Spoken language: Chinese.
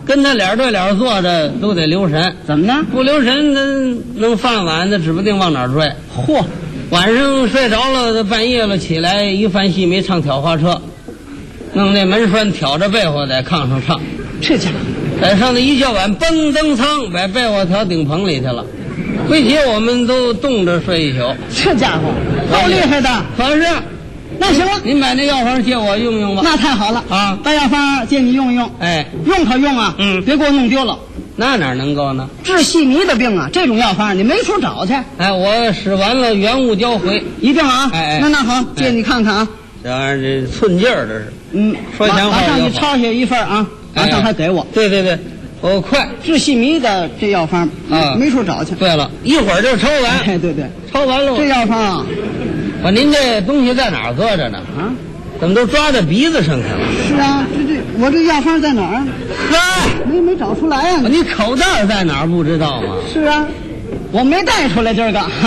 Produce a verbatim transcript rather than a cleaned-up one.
跟他脸对脸坐着都得留神。 怎么呢？ 不留神，那弄饭碗，那指不定往哪儿坠。 嚯！ 晚上睡着了，半夜了起来，一犯戏没唱挑花车，弄那门栓挑着被窝在炕上唱。 这家伙， 在上头一叫晚，蹦蹬仓把被窝挑顶棚里去了。回起我们都冻着睡一宿。 这家伙够厉害的。 可是， 那行了， 您把那药方借我用用吧。 那太好了啊！ 把药方借你用用。 哎， 用可用啊， 嗯， 别给我弄丢了。 那哪能够呢？ 治细迷的病啊，这种药方你没处找去。 哎，我使完了原物交回， 一定啊！ 哎哎， 那那好，借你看看啊。 这玩意儿这寸劲儿，这是。 嗯， 说强话马上你抄下一份啊，马上还给我。 对对对，我快。 治细迷的这药方啊， 没处找去。 对了，一会儿就抄完。 哎，对对， 抄完了。 这药方啊， 我您这东西在哪儿搁着呢？ 啊， 怎么都抓在鼻子上去了？ 是啊，这这我这药方在哪儿啊？ 嗨， 没没找出来啊！ 你口袋在哪儿不知道吗？ 是啊，我没带出来今儿个。